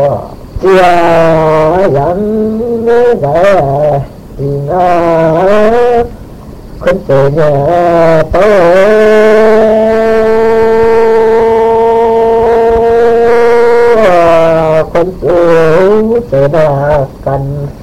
chia dẫn để tình không thể nhẹ tôi không thể nào cần